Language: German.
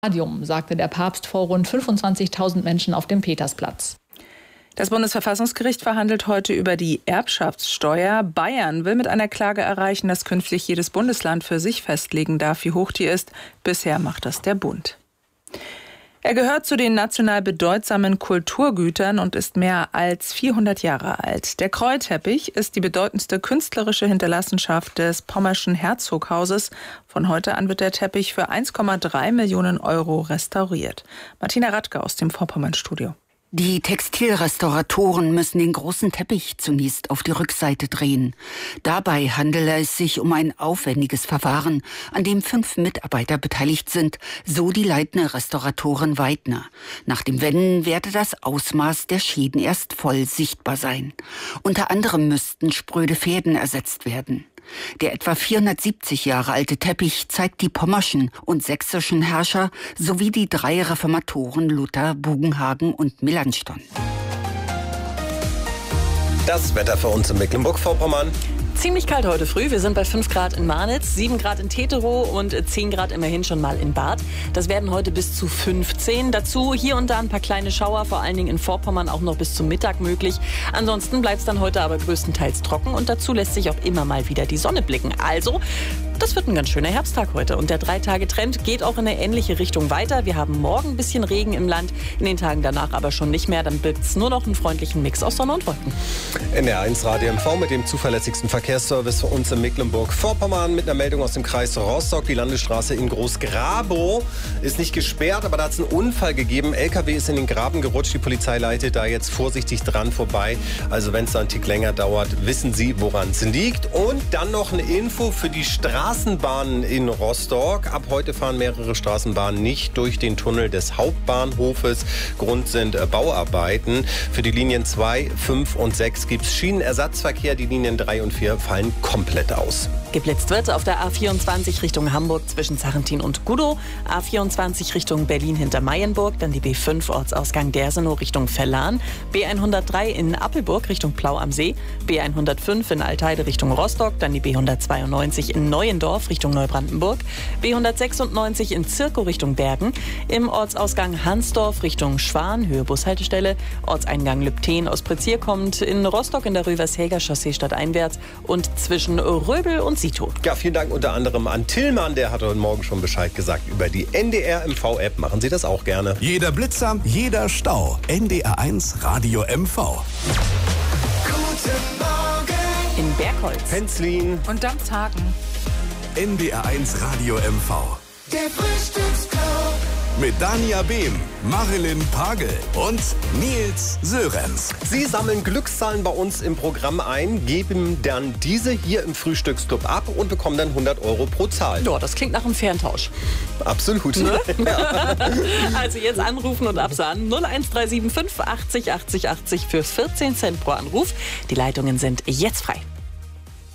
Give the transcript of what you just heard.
Stadium, sagte der Papst vor rund 25.000 Menschen auf dem Petersplatz. Das Bundesverfassungsgericht verhandelt heute über die Erbschaftssteuer. Bayern will mit einer Klage erreichen, dass künftig jedes Bundesland für sich festlegen darf, wie hoch die ist. Bisher macht das der Bund. Er gehört zu den national bedeutsamen Kulturgütern und ist mehr als 400 Jahre alt. Der Krollteppich ist die bedeutendste künstlerische Hinterlassenschaft des Pommerschen Herzoghauses. Von heute an wird der Teppich für 1,3 Millionen Euro restauriert. Martina Radke aus dem Vorpommern-Studio. Die Textilrestauratoren müssen den großen Teppich zunächst auf die Rückseite drehen. Dabei handele es sich um ein aufwendiges Verfahren, an dem 5 Mitarbeiter beteiligt sind, so die leitende Restauratorin Weidner. Nach dem Wenden werde das Ausmaß der Schäden erst voll sichtbar sein. Unter anderem müssten spröde Fäden ersetzt werden. Der etwa 470 Jahre alte Teppich zeigt die pommerschen und sächsischen Herrscher sowie die 3 Reformatoren Luther, Bugenhagen und Melanchthon. Das Wetter für uns in Mecklenburg-Vorpommern. Ziemlich kalt heute früh. Wir sind bei 5 Grad in Marnitz, 7 Grad in Teterow und 10 Grad immerhin schon mal in Barth. Das werden heute bis zu 15. Dazu hier und da ein paar kleine Schauer, vor allen Dingen in Vorpommern auch noch bis zum Mittag möglich. Ansonsten bleibt es dann heute aber größtenteils trocken und dazu lässt sich auch immer mal wieder die Sonne blicken. Also, das wird ein ganz schöner Herbsttag heute. Und der 3-Tage-Trend geht auch in eine ähnliche Richtung weiter. Wir haben morgen ein bisschen Regen im Land, in den Tagen danach aber schon nicht mehr. Dann bleibt es nur noch einen freundlichen Mix aus Sonne und Wolken. NDR1 Radio MV mit dem zuverlässigsten Verkehrsservice für uns in Mecklenburg-Vorpommern mit einer Meldung aus dem Kreis Rostock. Die Landesstraße in Großgrabow ist nicht gesperrt, aber da hat es einen Unfall gegeben. LKW ist in den Graben gerutscht. Die Polizei leitet da jetzt vorsichtig dran vorbei. Also wenn es da einen Tick länger dauert, wissen Sie, woran es liegt. Und dann noch eine Info für die Straßenbahnen in Rostock. Ab heute fahren mehrere Straßenbahnen nicht durch den Tunnel des Hauptbahnhofes. Grund sind Bauarbeiten. Für die Linien 2, 5 und 6 gibt es Schienenersatzverkehr. Die Linien 3 und 4 fallen komplett aus. Geblitzt wird auf der A24 Richtung Hamburg zwischen Sarrentin und Gudow, A24 Richtung Berlin hinter Mayenburg, dann die B5 Ortsausgang Dersenow Richtung Verlan, B103 in Appelburg Richtung Plau am See, B105 in Altheide Richtung Rostock, dann die B192 in Neuendorf Richtung Neubrandenburg, B196 in Zirkow Richtung Bergen, im Ortsausgang Hansdorf Richtung Schwan, Höhe Bushaltestelle, Ortseingang Lübten aus Prezier kommt, in Rostock in der Rövershäger Chaussee stadteinwärts und zwischen Röbel und Sito. Ja, vielen Dank unter anderem an Tillmann, der hat heute Morgen schon Bescheid gesagt über die NDR MV-App. Machen Sie das auch gerne. Jeder Blitzer, jeder Stau. NDR1 Radio MV. Guten Morgen In Bergholz, Penzlin Und Damshagen. NDR1 Radio MV. Der Frühstücksclub. Mit Dania Behm, Marilyn Pagel und Nils Sörenz. Sie sammeln Glückszahlen bei uns im Programm ein, geben dann diese hier im Frühstücksclub ab und bekommen dann 100 Euro pro Zahl. ja, das klingt nach einem fairen Tausch. Absolut. Ne? Also jetzt anrufen und absahen. 01375 80 80 80 für 14 Cent pro Anruf. Die Leitungen sind jetzt frei.